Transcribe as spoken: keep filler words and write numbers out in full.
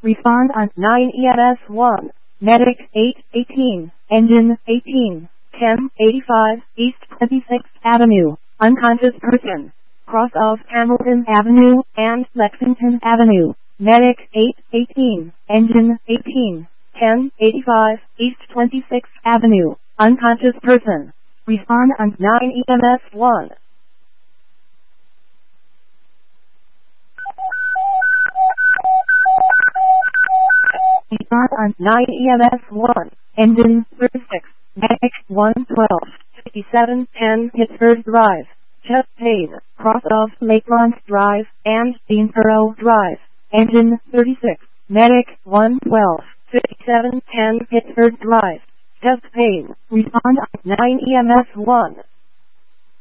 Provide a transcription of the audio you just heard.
Respond on nine E M S one. Medic eight eighteen. Engine eighteen. ten eighty-five East twenty-sixth Avenue. Unconscious person. Cross of Hamilton Avenue and Lexington Avenue. Medic eight eighteen. Engine eighteen. ten eighty-five East twenty-sixth Avenue. Unconscious person. Respond on nine E M S one. Respond on nine E M S one. Engine thirty-six. Medic one twelve. fifty-seven ten Pittsburgh Drive. Chest pain. Cross of Lakeland Drive and Deansboro Drive. Engine thirty-six. Medic one twelve. fifty-seven ten Pittsburgh Drive. Chest pain. Respond on nine E M S one.